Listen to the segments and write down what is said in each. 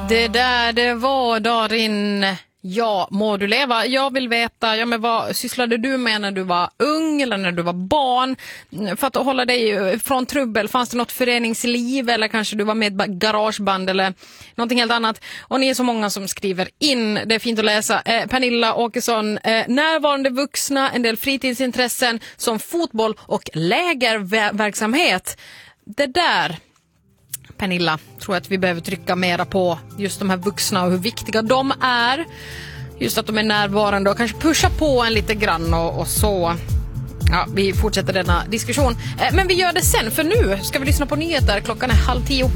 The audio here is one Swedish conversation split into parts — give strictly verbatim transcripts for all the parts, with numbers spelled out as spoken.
Det där, det var Darin. Ja, må du leva. Jag vill veta, ja, men vad sysslade du med när du var ung eller när du var barn? För att hålla dig från trubbel, fanns det något föreningsliv eller kanske du var med i ett garageband eller någonting helt annat? Och ni är så många som skriver in, det är fint att läsa. Eh, Pernilla Åkesson, eh, närvarande vuxna, en del fritidsintressen som fotboll och lägerverksamhet. Det där... Pernilla, tror att vi behöver trycka mera på just de här vuxna och hur viktiga de är. Just att de är närvarande och kanske pusha på en lite grann och, och så. Ja, vi fortsätter denna diskussion. Eh, men vi gör det sen, för nu ska vi lyssna på nyheter. Klockan är halv tio.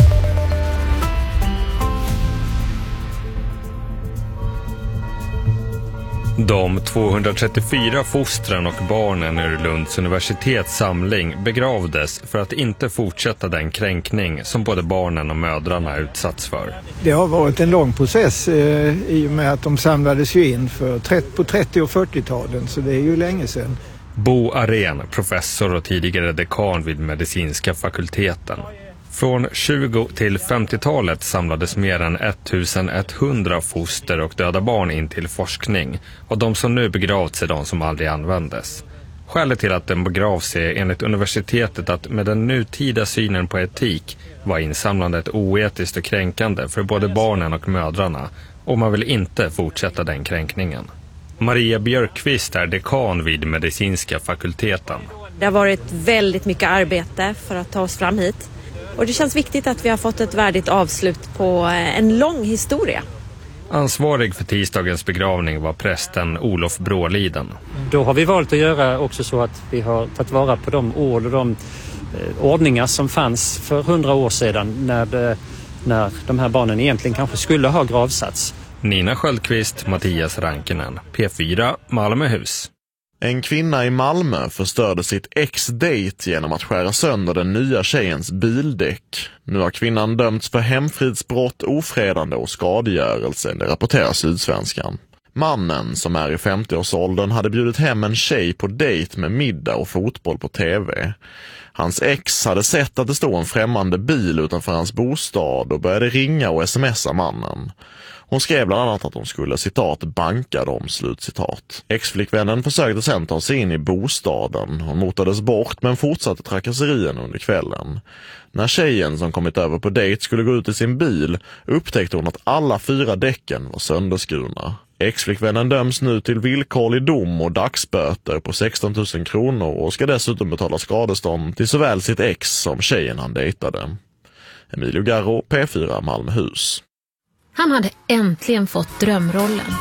De tvåhundratrettiofyra fostren och barnen ur Lunds universitets samling begravdes för att inte fortsätta den kränkning som både barnen och mödrarna utsatts för. Det har varit en lång process eh, i och med att de samlades ju in för trettio, på trettio- och fyrtio-talen, så det är ju länge sedan. Bo Arén, professor och tidigare dekan vid medicinska fakulteten. Från tjugo- till femtiotalet samlades mer än ettusenetthundra foster och döda barn in till forskning, och de som nu begravts är de som aldrig användes. Skälet till att den begravs är enligt universitetet att med den nutida synen på etik var insamlandet oetiskt och kränkande för både barnen och mödrarna, och man vill inte fortsätta den kränkningen. Maria Björkqvist är dekan vid medicinska fakulteten. Det har varit väldigt mycket arbete för att ta oss fram hit. Och det känns viktigt att vi har fått ett värdigt avslut på en lång historia. Ansvarig för tisdagens begravning var prästen Olof Bråliden. Då har vi valt att göra också så att vi har tagit vara på de ord och de eh, ordningar som fanns för hundra år sedan när, det, när de här barnen egentligen kanske skulle ha gravsats. Nina Sköldqvist, Mattias Rankinen, P fyra, Malmöhus. En kvinna i Malmö förstörde sitt ex-date genom att skära sönder den nya tjejens bildäck. Nu har kvinnan dömts för hemfridsbrott, ofredande och skadegörelse, det rapporterar Sydsvenskan. Mannen, som är i femtioårsåldern, hade bjudit hem en tjej på dejt med middag och fotboll på tv. Hans ex hade sett att det stod en främmande bil utanför hans bostad och började ringa och smsa mannen. Hon skrev bland annat att hon skulle, citat, banka dem, slutcitat. Ex-flickvännen försökte sedan ta sig in i bostaden. Hon motades bort men fortsatte trakasserien under kvällen. När tjejen som kommit över på dejt skulle gå ut i sin bil upptäckte hon att alla fyra däcken var sönderskurna. Ex-flickvännen döms nu till villkorlig dom och dagsböter på sexton tusen kronor och ska dessutom betala skadestånd till såväl sitt ex som tjejen han dejtade. Emilio Garro, P fyra, Malmöhus. Han hade äntligen fått drömrollen.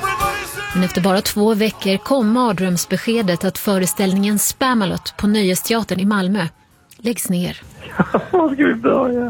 Men efter bara två veckor kom mardrömsbeskedet att föreställningen Spamalot på Nöjesteatern i Malmö läggs ner. Var ska vi börja?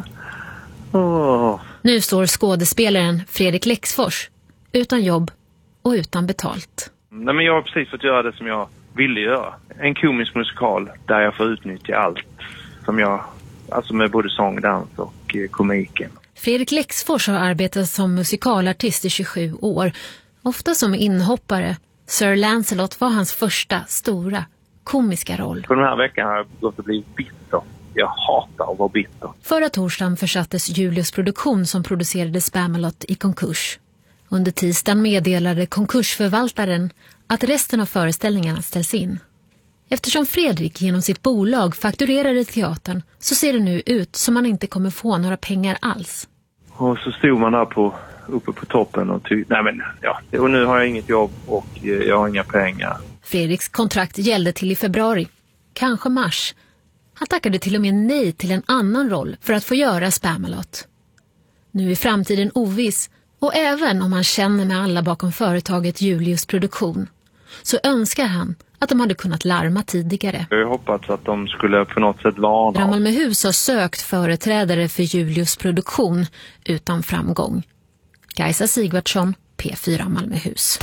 Oh. Nu står skådespelaren Fredrik Lexfors utan jobb och utan betalt. Nej, men jag har precis fått göra det som jag ville göra. En komisk musikal där jag får utnyttja allt som jag, alltså med både sång, dans och eh, komiken. Fredrik Lexfors har arbetat som musikalartist i tjugosju år, ofta som inhoppare. Sir Lancelot var hans första stora komiska roll. På den här veckan har jag gått och blivit bitter. Jag hatar att vara bitter. Förra torsdagen försattes Julius Produktion som producerade Spamalot i konkurs. Under tisdagen meddelade konkursförvaltaren att resten av föreställningarna ställs in. Eftersom Fredrik genom sitt bolag fakturerade teatern så ser det nu ut som man inte kommer få några pengar alls. Och så stod man där på, uppe på toppen och ty- nej men ja, och nu har jag inget jobb och jag har inga pengar. Fredriks kontrakt gällde till i februari, kanske mars. Han tackade till och med nej till en annan roll för att få göra Spamalot. Nu är framtiden oviss, och även om han känner med alla bakom företaget Julius Produktion så önskar han att de hade kunnat larma tidigare. Jag hoppats att de skulle på något sätt varna. Malmöhus har sökt företrädare för Julius Produktion utan framgång. Kajsa Sigvardsson, P fyra, Malmöhus.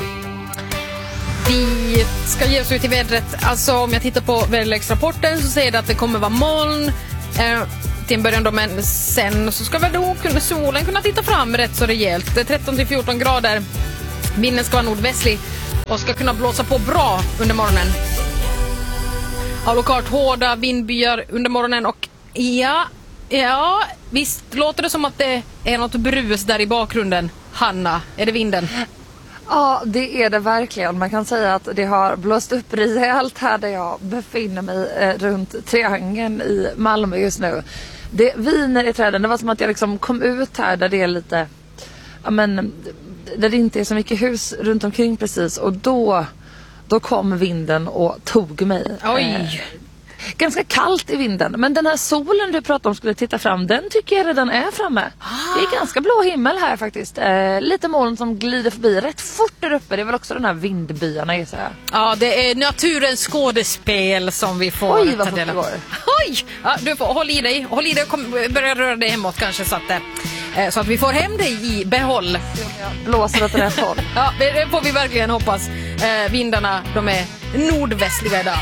Vi ska ge oss ut i vädret. Alltså om jag tittar på väderleksrapporten så säger det att det kommer vara moln eh, till en början då, men sen så ska väl då kunna solen kunna titta fram rätt så rejält. Det är tretton till fjorton grader. Vinden ska vara nordvästlig och ska kunna blåsa på bra under morgonen. Ja, lokalt hårda vindbyar under morgonen och ja, ja, visst låter det som att det är något brus där i bakgrunden. Hanna, är det vinden? Ja, det är det verkligen. Man kan säga att det har blåst upp rejält här där jag befinner mig eh, runt Triangeln i Malmö just nu. Det viner i träden. Det var som att jag liksom kom ut här där det är lite, ja men, där det inte är så mycket hus runt omkring precis. Och då, då kom vinden och tog mig. Oj! Eh, Ganska kallt i vinden. Men den här solen du pratade om skulle titta fram, den tycker jag redan är framme. Ah. Det är ganska blå himmel här faktiskt. Eh, lite moln som glider förbi rätt fort där uppe. Det är väl också den här vindbyarna gissar jag. Ja, det är naturens skådespel som vi får. Oj, vad fort det går. Oj! Ja, du får håll i dig. Håll i dig och kom, börja röra dig hemåt kanske så att, eh, så att vi får hem dig i behåll. Blåser åt rätt håll. Ja, det får vi verkligen hoppas. Eh, vindarna, de är nordvästliga idag.